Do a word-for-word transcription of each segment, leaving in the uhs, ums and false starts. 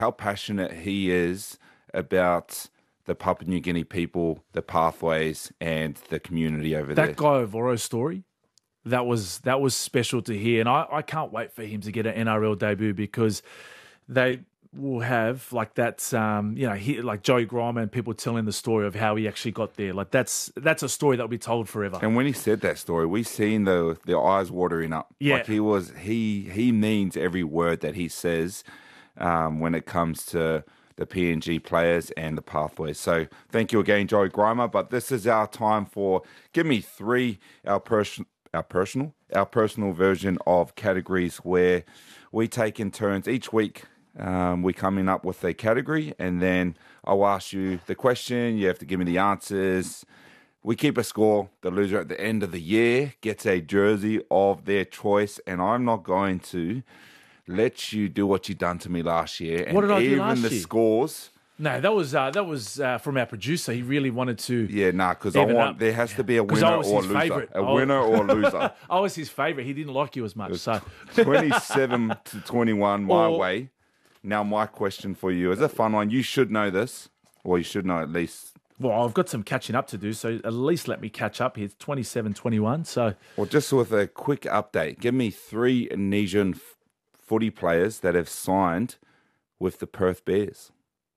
how passionate he is about the Papua New Guinea people, the pathways, and the community over there. That Guy Ovoro story, that was that was special to hear. And I, I can't wait for him to get an N R L debut because they will have like that, um, you know, he, like Joey Grima and people telling the story of how he actually got there. Like that's that's a story that will be told forever. And when he said that story, we seen the the eyes watering up. Yeah. Like he was, he he means every word that he says um, when it comes to the P N G players and the pathways. So thank you again, Joey Grima. But this is our time for Give Me Three, our person, our personal, our personal version of categories where we take in turns each week. Um, we coming up with a category, and then I'll ask you the question. You have to give me the answers. We keep a score. The loser at the end of the year gets a jersey of their choice, and I'm not going to let you do what you done to me last year. And what did I even do last the year? Scores. No, that was uh, that was uh, from our producer. He really wanted to. Yeah, nah, because I even want up. there has to be a 'Cause I winner was or his loser. favourite. A I- winner or loser. I was his favourite. He didn't like you as much. So twenty-seven to twenty-one my Or- way. Now my question for you is a fun one. You should know this, or you should know at least. Well, I've got some catching up to do, so at least let me catch up here. It's twenty-seven twenty-one, so... Or just with a quick update, give me three Indonesian f- footy players that have signed with the Perth Bears.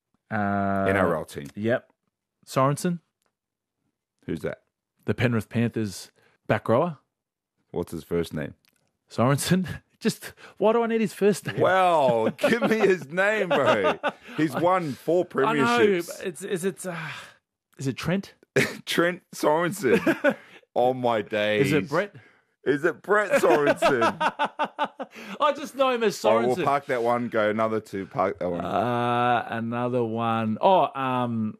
Uh, N R L team. Yep. Sorensen, Who's that? the Penrith Panthers back rower. What's his first name? Sorensen. Just, why do I need his first name? Well, give me his name, bro. He's won four I know. premierships. It's, is it uh, is it Trent? Trent Sorensen. On my days. Is it Brett? Is it Brett Sorensen? I just know him as Oh, Sorensen. we'll park that one. Go another two. Park that one. Uh, another one. Oh, um,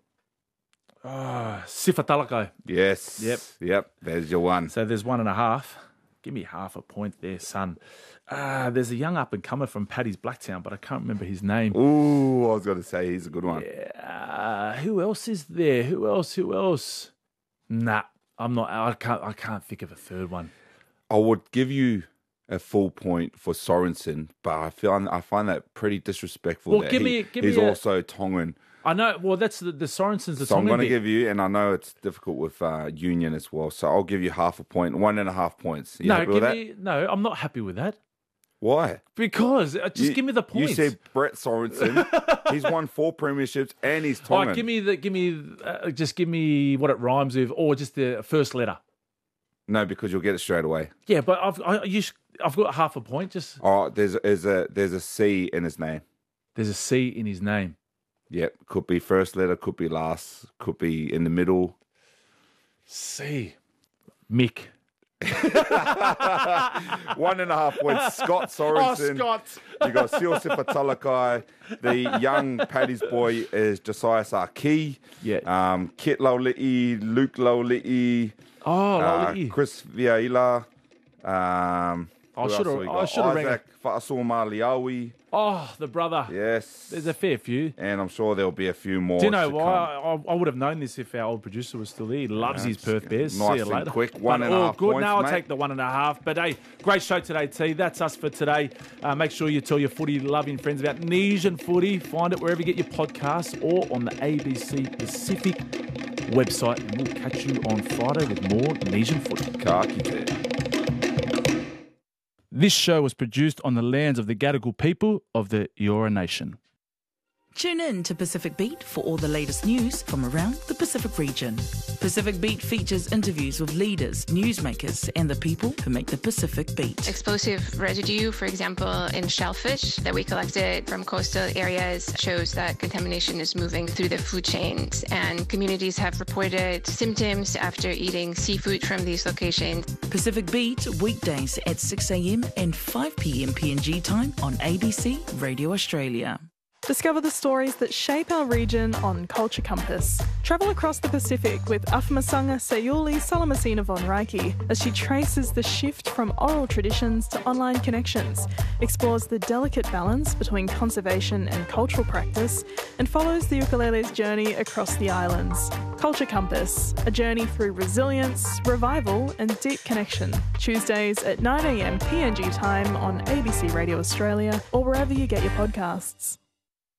oh, Sifa Talakai. Yes. Yep. Yep. There's your one. So there's one and a half. Give me half a point there, son. Uh, there's a young up-and-comer from Paddy's Blacktown, but I can't remember his name. Ooh, I was going to say he's a good one. Uh, who else is there? Who else? Who else? Nah, I'm not. I can't. I can't think of a third one. I would give you a full point for Sorensen, but I feel I find that pretty disrespectful. Well, that give he, me- give he's me a- also Tongan. I know. Well, that's the, the Sorensens. The So I'm Tongan going to bit. give you, and I know it's difficult with uh, Union as well, so I'll give you half a point, one and a half points. You No, happy give with that? me. No, I'm not happy with that Why? because uh, just You- give me the points. You said Brett Sorensen. He's won four premierships and he's All Tongan. right, give me the. Give me. Uh, just give me what it rhymes with, or just the first letter. No, because you'll get it straight away. Yeah, but I've I, you, sh- I've got half a point. Just Oh, there's there's a there's a C in his name. there's a C in his name. Yep, could be first letter, could be last, could be in the middle. C. Mick. One and a half points. Scott Oh, Sorensen. Scott. You got Seal Sipatalakai. The young Paddy's boy is Josiah Saki. Yeah. Um, Kit Lauli'i, Luke Lauli'i, Oh, uh, lovely. Chris Viaila. Um, I who should've- else have we I got? should've rang Isaac Fa'asuma Liawi. Oh, the brother. Yes. There's a fair few. And I'm sure there'll be a few more. Do you know to why? come. I, I would have known this if our old producer was still there. He loves his it's Perth Bears. nice See you and later. quick. One But and a all half good. points, Now I'll mate. take the one and a half. But hey, great show today, T. That's us for today. Uh, make sure you tell your footy loving friends about Nesian Footy. Find it wherever you get your podcasts or on the A B C Pacific website. And we'll catch you on Friday with more Nesian Footy. Ka kite. This show was produced on the lands of the Gadigal people of the Eora Nation. Tune in to Pacific Beat for all the latest news from around the Pacific region. Pacific Beat features interviews with leaders, newsmakers, and the people who make the Pacific Beat. Explosive residue, for example, in shellfish that we collected from coastal areas shows that contamination is moving through the food chains, and communities have reported symptoms after eating seafood from these locations. Pacific Beat, weekdays at six a.m. and five p.m. P N G time on A B C Radio Australia. Discover the stories that shape our region on Culture Compass. Travel across the Pacific with Afamasanga Sayuli Salamasina von Reiki as she traces the shift from oral traditions to online connections, explores the delicate balance between conservation and cultural practice, and follows the ukulele's journey across the islands. Culture Compass, a journey through resilience, revival and deep connection. Tuesdays at nine a.m. P N G time on A B C Radio Australia or wherever you get your podcasts.